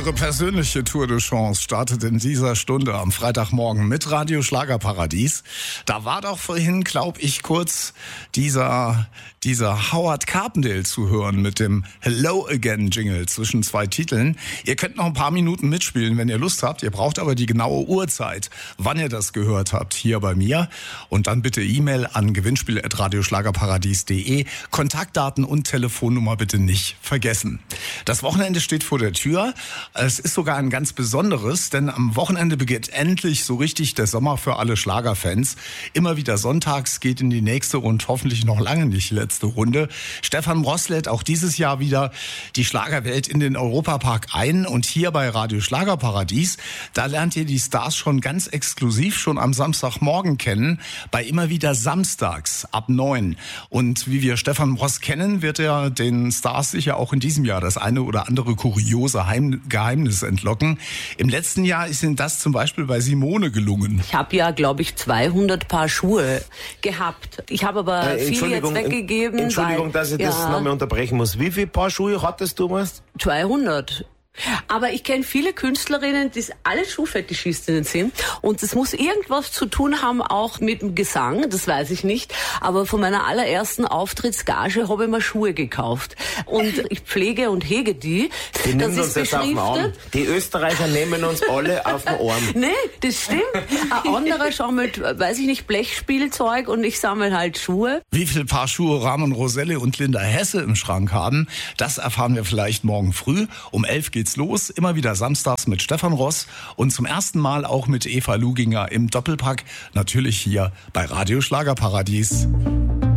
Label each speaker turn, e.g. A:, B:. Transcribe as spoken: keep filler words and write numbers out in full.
A: Eure persönliche Tour de Chance startet in dieser Stunde am Freitagmorgen mit Radio Schlagerparadies. Da war doch vorhin, glaube ich, kurz dieser, dieser Howard Carpendale zu hören mit dem Hello Again Jingle zwischen zwei Titeln. Ihr könnt noch ein paar Minuten mitspielen, wenn ihr Lust habt. Ihr braucht aber die genaue Uhrzeit, wann ihr das gehört habt, hier bei mir. Und dann bitte E-Mail an gewinnspiel at radioschlagerparadies punkt de. Kontaktdaten und Telefonnummer bitte nicht vergessen. Das Wochenende steht vor der Tür. Es ist sogar ein ganz besonderes, denn am Wochenende beginnt endlich so richtig der Sommer für alle Schlagerfans. Immer wieder sonntags geht in die nächste und hoffentlich noch lange nicht letzte Runde. Stefan Ross lädt auch dieses Jahr wieder die Schlagerwelt in den Europapark ein. Und hier bei Radio Schlagerparadies, da lernt ihr die Stars schon ganz exklusiv schon am Samstagmorgen kennen, bei immer wieder samstags ab neun. Und wie wir Stefan Ross kennen, wird er den Stars sicher auch in diesem Jahr das eine oder andere kuriose Heim- Geheimnis entlocken. Im letzten Jahr ist ihm das zum Beispiel bei Simone gelungen.
B: Ich habe ja, glaube ich, zweihundert Paar Schuhe gehabt. Ich habe aber
C: äh,
B: viele jetzt weggegeben.
C: Entschuldigung,
B: weil,
C: dass ich
B: ja,
C: das nochmal unterbrechen muss. Wie viele Paar Schuhe hattest du mal?
B: zweihundert. Aber ich kenne viele Künstlerinnen, die alle Schuhfetischistinnen sind. Und das muss irgendwas zu tun haben, auch mit dem Gesang, das weiß ich nicht. Aber von meiner allerersten Auftrittsgage habe ich mir Schuhe gekauft. Und ich pflege und hege die.
C: Die
B: das
C: nehmen
B: ist
C: uns jetzt auf den Arm. Die Österreicher nehmen uns alle auf den Arm.
B: Nee, das stimmt. Ein anderer sammelt, weiß ich nicht, Blechspielzeug und ich sammle halt Schuhe.
A: Wie viel Paar Schuhe Ramon Roselle und Linda Hesse im Schrank haben, das erfahren wir vielleicht morgen früh. Um elf geht's los, immer wieder samstags mit Stefan Ross und zum ersten Mal auch mit Eva Luginger im Doppelpack, natürlich hier bei Radio Schlagerparadies.